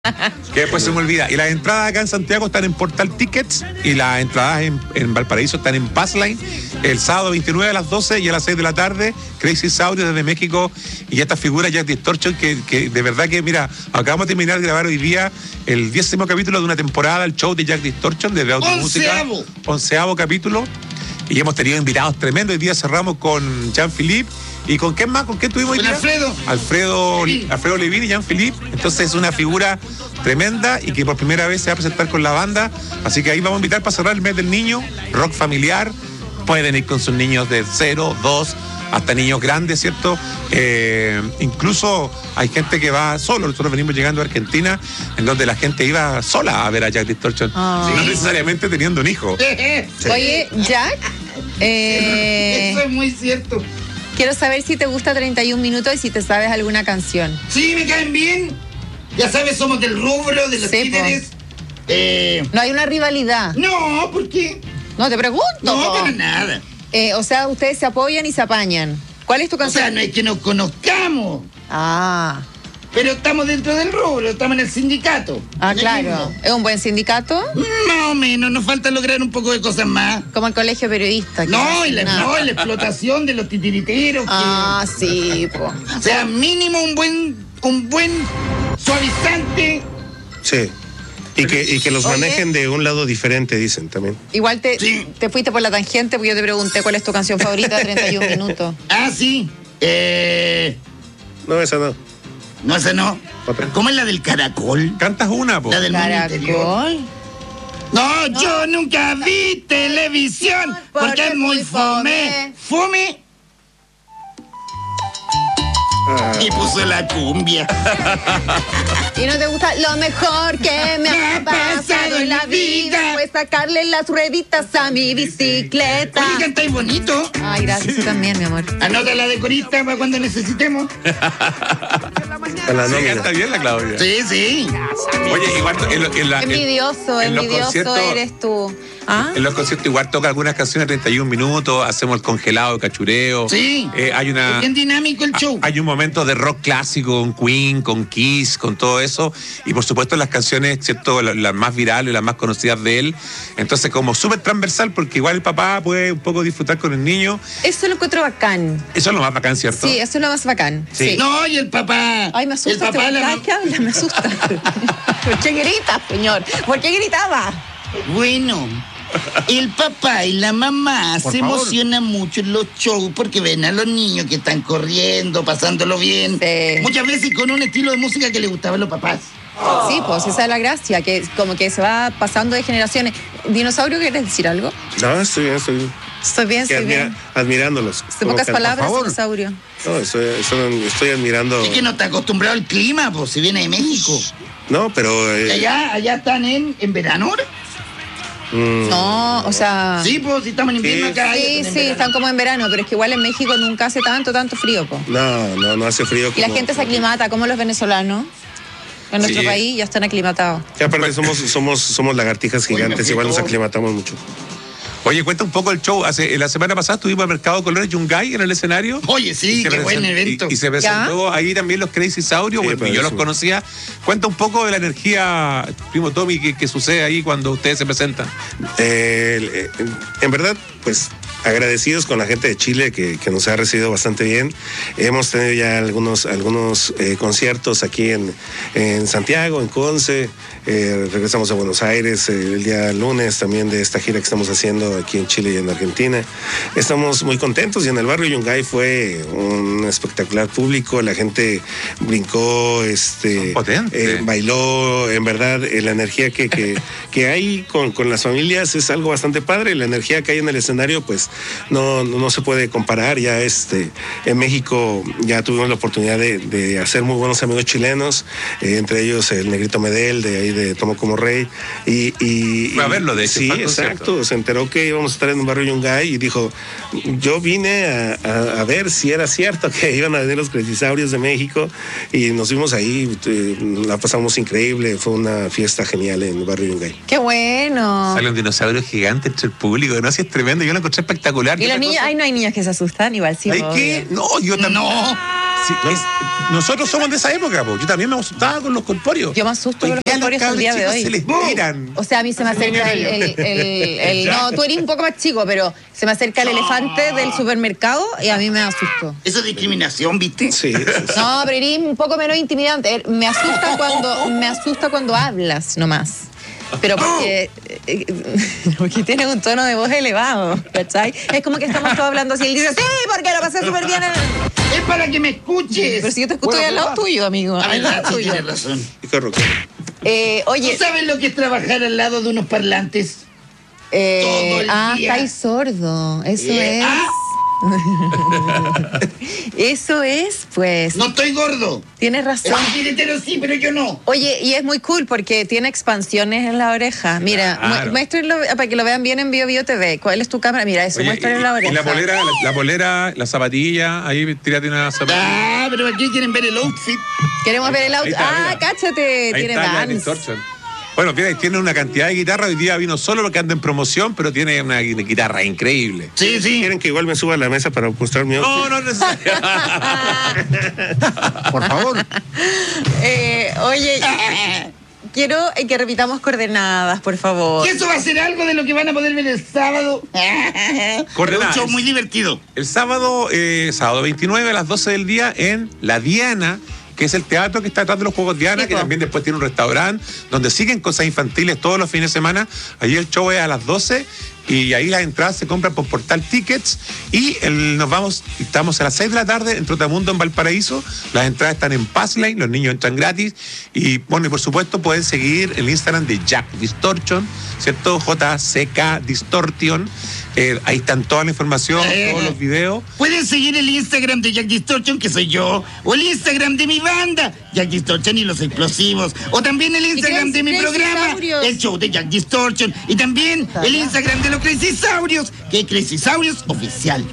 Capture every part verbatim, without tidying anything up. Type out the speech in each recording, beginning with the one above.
Que después se me olvida. Y las entradas acá en Santiago están en Portal Tickets y las entradas en, en Valparaíso están en Passline el sábado veintinueve a las doce y a las seis de la tarde. Crazy Saurio desde México y esta figura Jack Distortion que, que de verdad que, mira, acabamos de terminar de grabar hoy día el décimo capítulo de una temporada, el show de Jack Distortion desde Automúsica. Onceavo. Onceavo capítulo. Y hemos tenido invitados tremendos. Hoy día cerramos con Jean-Philippe. ¿Y con quién más? ¿Con quién tuvimos hoy Con día? Alfredo. Alfredo, Sí. Alfredo Levin y Jean-Philippe. Entonces es una figura tremenda y que por primera vez se va a presentar con la banda. Así que ahí vamos a invitar para cerrar el mes del niño. Rock familiar. Pueden ir con sus niños de cero, dos, hasta niños grandes, ¿cierto? Eh, incluso hay gente que va solo. Nosotros venimos llegando a Argentina, en donde la gente iba sola a ver a Jack Distortion. Oh. No necesariamente teniendo un hijo. Sí. Oye, Jack, eh, Eso es muy cierto. quiero saber si te gusta treinta y un minutos y si te sabes alguna canción. Sí, me caen bien. Ya sabes, somos del rubro, de los Sí, po. líderes. Eh, No hay una rivalidad. no, ¿por qué? No, te pregunto. No, po. para nada. Eh, o sea, ustedes se apoyan y se apañan. ¿Cuál es tu O sea, canción? no es que nos conozcamos, Ah, pero estamos dentro del rubro, estamos en el sindicato. ah, En el claro. mismo. ¿Es un buen sindicato? Más o menos, nos falta lograr un poco de cosas más. Como el colegio periodista. que No, hace y la, nada. no, y la explotación de los titiriteros. que- Ah, sí, po. O sea, mínimo un buen, un buen suavizante. Sí. Y que, y que los Oye. manejen de un lado diferente, dicen también. Igual te, Sí. te fuiste por la tangente porque yo te pregunté cuál es tu canción favorita de treinta y un minutos. Ah, sí. Eh, No, esa no. no, esa no. Otra. ¿Cómo es la del caracol? Cantas una, po. La del mundo interior. Caracol. No, yo nunca vi televisión porque es muy fome. ¿Fome? Ah, Y puso la cumbia. ¿Y no te gusta? Lo mejor que me ha pasado en la vida fue sacarle las rueditas a mi bicicleta. Oye, cantáis bonito. Ay, gracias, tú también, mi amor. Anota la de corista para cuando necesitemos. a la Sí, nómina. canta bien la Claudia. Sí, sí. Oye, igual en, lo- en la- en- Envidioso, en los envidioso conciertos- eres tú. ¿Ah? En los conciertos igual toca algunas canciones de treinta y un minutos, hacemos el congelado, el cachureo. Sí. Eh, hay una... Es bien dinámico el show. Hay un momento de rock clásico con Queen, con Kiss, con todo eso. Y por supuesto las canciones, ¿cierto? Las, las más virales, las más conocidas de él. Entonces como súper transversal porque igual el papá puede un poco disfrutar con el niño. Eso lo encuentro bacán. Eso es lo más bacán, ¿cierto? Sí, eso es lo más bacán. Sí. Sí. No, y el papá. Ay, me asusta. El papá, este- la Cada vez que habla, me asusta. ¿Por qué grita, señor? ¿Por qué gritaba? Bueno, el papá y la mamá Por se favor. emocionan mucho en los shows porque ven a los niños que están corriendo, pasándolo bien. Sí. Muchas veces con un estilo de música que le gustaba a los papás. Sí, pues esa es la gracia, que como que se va pasando de generaciones. Dinosaurio, ¿quieres decir algo? No, estoy bien, estoy bien. Estoy bien, Que estoy admira- bien. admirándolos. De Como pocas que, por palabras, favor. dinosaurio. No, estoy, estoy, estoy admirando. Es que no está acostumbrado al clima, pues si viene de México. No, pero. Y eh, allá, allá están en, en verano ahora. mm, No, o sea... Sí, pues si estamos en invierno Sí. acá. Sí, ellos sí, en verano. están como en verano, pero es que igual en México nunca hace tanto, tanto frío, po. No, no, no hace frío. Y la como- gente se aclimata, como los venezolanos. En nuestro Sí. país ya están aclimatados. Que aparte somos, somos, somos lagartijas Oye, gigantes, me igual nos fui todo. aclimatamos mucho. Oye, cuenta un poco el show. Hace, la semana pasada estuvimos al Mercado de Colores Yungay en el escenario. Oye, sí, Y se qué buen present- evento. Y, y se presentó ahí también los Crazy Saurios, Sí, bueno, yo los padrísimo. conocía. Cuenta un poco de la energía, primo Tommy, que, que sucede ahí cuando ustedes se presentan. Eh, eh, en verdad, pues agradecidos con la gente de Chile que, que nos ha recibido bastante bien. Hemos tenido ya algunos, algunos eh, conciertos aquí en, en Santiago, en Conce. Eh, regresamos a Buenos Aires eh, el día lunes también de esta gira que estamos haciendo aquí en Chile y en Argentina. Estamos muy contentos y en el barrio Yungay fue un espectacular público. La gente brincó, este, Potente. eh, bailó. En verdad, eh, la energía que, que, que hay con, con las familias es algo bastante padre. La energía que hay en el escenario, pues no, no, no se puede comparar. Ya este, en México ya tuvimos la oportunidad de, de hacer muy buenos amigos chilenos, eh, entre ellos el Negrito Medel, de ahí de Tomo Como Rey. Y, y, Fue a verlo, de hecho, Sí, fue al concierto. exacto. Se enteró que íbamos a estar en un barrio Yungay y dijo, yo vine a, a, a ver si era cierto que iban a venir los crecisaurios de México, y nos vimos ahí, eh, la pasamos increíble, fue una fiesta genial en el barrio Yungay. ¡Qué bueno! Sale un dinosaurio gigante entre el público, ¿no? Así es tremendo, yo lo encontré espectacular. Y los otra niños, cosa- ay, no hay niños que se asustan, igual sí. ¿Hay obvio. qué? No, yo también. No, Sí, es- nosotros somos de esa época, po. Yo también me asustaba con los corpóreos. Yo me asusto Hoy con los día corpóreos cabros el día de chicos hoy. se les tiran. O sea, a mí se me acerca el, el- el- el- no, tú eres un poco más chico, pero se me acerca el elefante del supermercado y a mí me asusto. Eso es discriminación, ¿viste? Sí, sí, sí. No, pero eres un poco menos intimidante. Eh, Me asusta cuando, me asusta cuando hablas nomás. Pero porque, eh, porque tienes un tono de voz elevado, ¿cachai? Es como que estamos todos hablando así. Él dice, sí, porque lo pasé súper bien. en el-". Es para que me escuches. Pero si yo te escucho Bueno, ahí al lado pero- tuyo, amigo. A Al ver, lado sí, tuyo. tienes razón. Y corro, corro. Eh, ¿Tú oye, sabes lo que es trabajar al lado de unos parlantes? eh, todo el ah, día? estáis sordo. Eso Eh, es. ah, Eso es, pues. no estoy gordo. Tienes razón. El tiritero sí, pero yo no. Oye, y es muy cool porque tiene expansiones en la oreja. Mira, Claro. mu- muéstrenlo para que lo vean bien en Bio Bio T V. ¿Cuál es tu cámara? Mira, eso, Oye, muéstrenlo en y- la y oreja. la polera, la, la polera, la zapatilla, ahí tírate una zapatilla. Ah, pero aquí quieren ver el outfit. Queremos ver el Ahí auto. está, Ah, mira. cáchate, Ahí tiene está Jack Vans. Distortion. Bueno, mira, tiene una cantidad de guitarras. Hoy día vino solo porque anda en promoción, pero tiene una gui- guitarra increíble. Sí, sí. ¿Quieren que igual me suba a la mesa para mostrar mi outfit? No, no es necesario. Por favor. Eh, oye, quiero eh, que repitamos coordenadas, por favor. ¿Y eso va a ser algo de lo que van a poder ver el sábado? Coordenadas. Un show muy divertido. El sábado, eh, sábado veintinueve a las doce del día en La Diana, que es el teatro que está detrás de los Juegos Diana, Sí, que po. también después tiene un restaurante donde siguen cosas infantiles todos los fines de semana. Allí el show es a las doce y ahí las entradas se compran por Portal Tickets y el- nos vamos, estamos a las seis de la tarde en Trotamundo, en Valparaíso. Las entradas están en Passlane, los niños entran gratis y bueno, y por supuesto pueden seguir el Instagram de Jack Distortion, ¿cierto? J C K Distortion. Eh, ahí están toda la información, Eh. todos los videos. Pueden seguir el Instagram de Jack Distortion, que soy yo, o el Instagram de mi banda, Jack Distortion y los Explosivos, o también el Instagram Crazy- de mi Crazy programa, Saurios. el show de Jack Distortion, y también el Instagram de los Crazy Saurios, que es Crazy Saurios Oficial.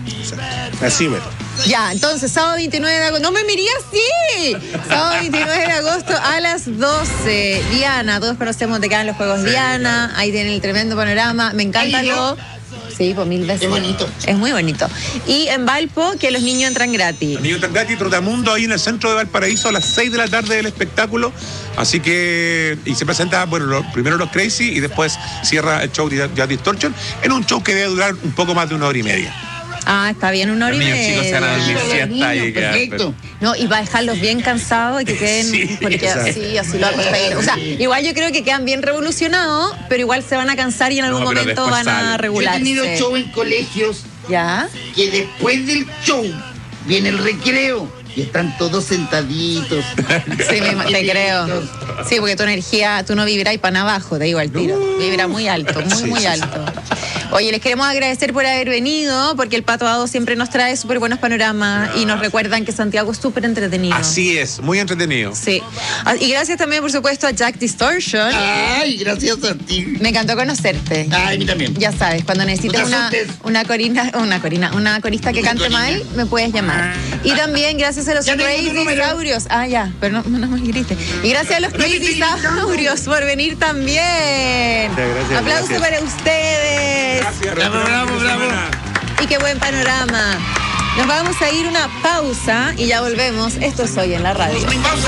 Así me. Ya, entonces, sábado veintinueve de agosto. ¡No me miré así! Sábado veintinueve de agosto a las doce. Diana, todos conocemos de qué van los Juegos Diana. Ahí tienen el tremendo panorama. Me encanta Ahí yo. lo. Sí, pues mil veces. Es bonito. Es muy bonito. Y en Valpo, que los niños entran gratis. Los niños entran gratis, Trotamundo ahí en el centro de Valparaíso a las seis de la tarde del espectáculo. Así que, y se presenta, bueno, lo- primero los Crazy y después cierra el show de Jack Distortion en un show que debe durar un poco más de una hora y media. Ah, está bien, una hora y Los niños media. chicos se van a dormir Los siesta y niños, quedar- perfecto. No, y va a dejarlos bien cansados y que queden, Sí, porque exacto. así, así lo acostáis. O sea, igual yo creo que quedan bien revolucionados, pero igual se van a cansar y en algún No, pero momento después van a salen. Yo he regularse. tenido show en colegios ¿Ya? que después del show viene el recreo y están todos sentaditos. Sí, me, te creo. Sí, porque tu energía, tú no vibras para nada abajo, te digo al tiro. Vibra muy alto, muy, Sí, muy sí, alto. Oye, les queremos agradecer por haber venido, porque el Pato Ado siempre nos trae súper buenos panoramas y nos recuerdan que Santiago es súper entretenido. Así es, muy entretenido. Sí. Ah, y gracias también, por supuesto, a Jack Distortion. Ay, gracias a ti. Me encantó conocerte. Ay, a mí también. Ya sabes, cuando necesites No te una, asustes. una corina, una corina, una corista que Una cante corina. mal, me puedes llamar. Y también gracias a los Ya tengo tu Crazy número. Saurios. Ah, ya, pero no, no me grites. Y gracias a los No te Crazy estoy gritando. Saurios por venir también. Muchas gracias, Aplauso gracias. para ustedes. Gracias, Bravo, bravo, bravo. Y qué buen panorama. Nos vamos a ir una pausa y ya volvemos. Esto es Hoy en la Radio. Pausa.